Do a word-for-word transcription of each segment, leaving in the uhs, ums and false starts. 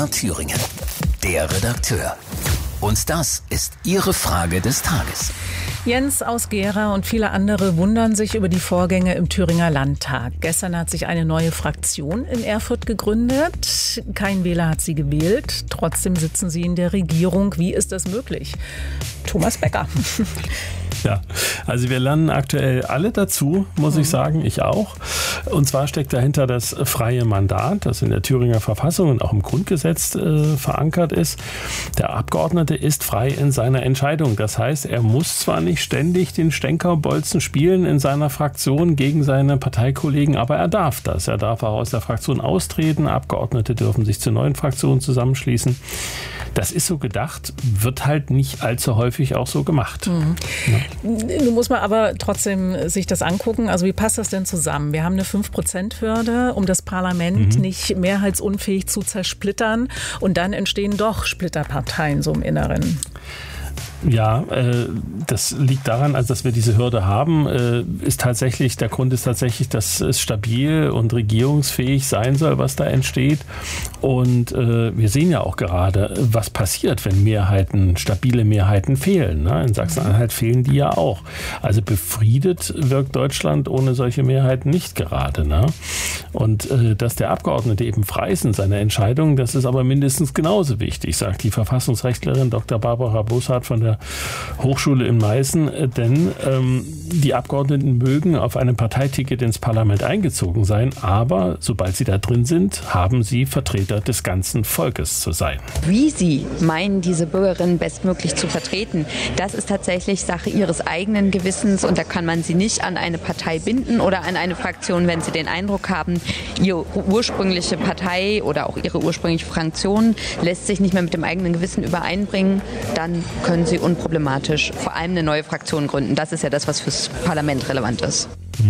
R Thüringen. Der Redakteur. Und das ist Ihre Frage des Tages. Jens aus Gera und viele andere wundern sich über die Vorgänge im Thüringer Landtag. Gestern hat sich eine neue Fraktion in Erfurt gegründet. Kein Wähler hat sie gewählt. Trotzdem sitzen sie in der Regierung. Wie ist das möglich? Thomas Becker. Ja, also wir lernen aktuell alle dazu, muss mhm. ich sagen, ich auch. Und zwar steckt dahinter das freie Mandat, das in der Thüringer Verfassung und auch im Grundgesetz äh, verankert ist. Der Abgeordnete ist frei in seiner Entscheidung. Das heißt, er muss zwar nicht ständig den Stänkerbolzen spielen in seiner Fraktion gegen seine Parteikollegen, aber er darf das. Er darf auch aus der Fraktion austreten. Abgeordnete dürfen sich zu neuen Fraktionen zusammenschließen. Das ist so gedacht, wird halt nicht allzu häufig auch so gemacht. Mhm. Ja. Nun muss man aber trotzdem sich das angucken. Also wie passt das denn zusammen? Wir haben eine fünf Prozent Hürde, um das Parlament mhm. nicht mehrheitsunfähig zu zersplittern. Und dann entstehen doch Splitterparteien so im Inneren. Ja, äh, das liegt daran, also dass wir diese Hürde haben, äh, ist tatsächlich, der Grund ist tatsächlich, dass es stabil und regierungsfähig sein soll, was da entsteht. Und äh, wir sehen ja auch gerade, was passiert, wenn Mehrheiten, stabile Mehrheiten fehlen. Ne? In Sachsen-Anhalt fehlen die ja auch. Also befriedet wirkt Deutschland ohne solche Mehrheiten nicht gerade. Ne? Und äh, dass der Abgeordnete eben frei ist in seiner Entscheidung, das ist aber mindestens genauso wichtig, sagt die Verfassungsrechtlerin Doktor Barbara Bosshardt von der Hochschule in Meißen, denn ähm, die Abgeordneten mögen auf einem Parteiticket ins Parlament eingezogen sein, aber sobald sie da drin sind, haben sie Vertreter des ganzen Volkes zu sein. Wie sie meinen, diese Bürgerinnen bestmöglich zu vertreten, das ist tatsächlich Sache ihres eigenen Gewissens und da kann man sie nicht an eine Partei binden oder an eine Fraktion, wenn sie den Eindruck haben, ihre ursprüngliche Partei oder auch ihre ursprüngliche Fraktion lässt sich nicht mehr mit dem eigenen Gewissen übereinbringen, dann können sie unproblematisch vor allem eine neue Fraktion gründen. Das ist ja das, was fürs Parlament relevant ist.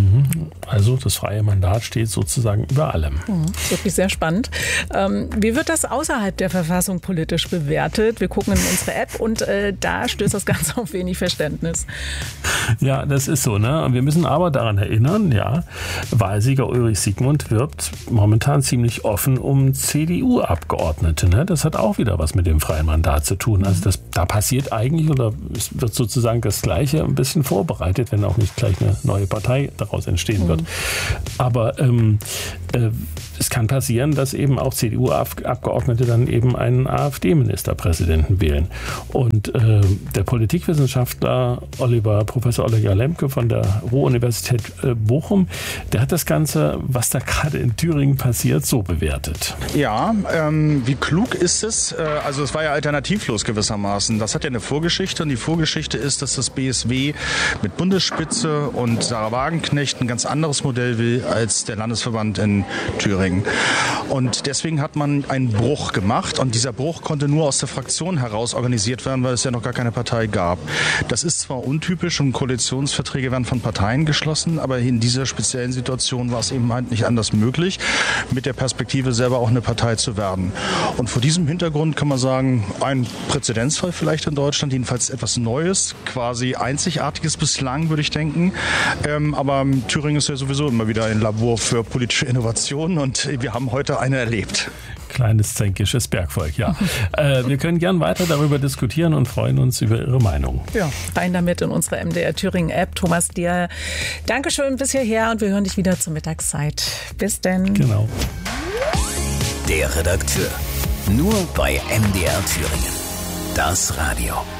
Also das freie Mandat steht sozusagen über allem. Mhm, wirklich sehr spannend. Ähm, wie wird das außerhalb der Verfassung politisch bewertet? Wir gucken in unsere App und äh, da stößt das Ganze auf wenig Verständnis. Ja, das ist so, ne? Wir müssen aber daran erinnern, ja, Wahlsieger Ulrich Siegmund wirbt momentan ziemlich offen um C D U-Abgeordnete. Ne? Das hat auch wieder was mit dem freien Mandat zu tun. Also das, da passiert eigentlich oder es wird sozusagen das Gleiche ein bisschen vorbereitet, wenn auch nicht gleich eine neue Partei daraus entstehen wird. Mhm. Aber ähm, äh, es kann passieren, dass eben auch C D U-Abgeordnete dann eben einen AfD-Ministerpräsidenten wählen. Und äh, der Politikwissenschaftler Oliver, Professor Oliver Lemke von der Ruhr-Universität äh, Bochum, der hat das Ganze, was da gerade in Thüringen passiert, so bewertet. Ja, ähm, wie klug ist es? Äh, also es war ja alternativlos gewissermaßen. Das hat ja eine Vorgeschichte und die Vorgeschichte ist, dass das B S W mit Bundesspitze und Sarah Wagenknecht ein ganz anderes Modell will als der Landesverband in Thüringen. Und deswegen hat man einen Bruch gemacht und dieser Bruch konnte nur aus der Fraktion heraus organisiert werden, weil es ja noch gar keine Partei gab. Das ist zwar untypisch und Koalitionsverträge werden von Parteien geschlossen, aber in dieser speziellen Situation war es eben halt nicht anders möglich, mit der Perspektive selber auch eine Partei zu werden. Und vor diesem Hintergrund kann man sagen, ein Präzedenzfall vielleicht in Deutschland, jedenfalls etwas Neues, quasi Einzigartiges bislang, würde ich denken. Ähm, aber Thüringen ist ja sowieso immer wieder ein Labor für politische Innovationen und wir haben heute eine erlebt. Kleines zänkisches Bergvolk, ja. äh, wir können gern weiter darüber diskutieren und freuen uns über Ihre Meinung. Ja, rein damit in unsere M D R Thüringen App. Thomas, dir Dankeschön bis hierher und wir hören dich wieder zur Mittagszeit. Bis denn. Genau. Der Redakteur. Nur bei M D R Thüringen. Das Radio.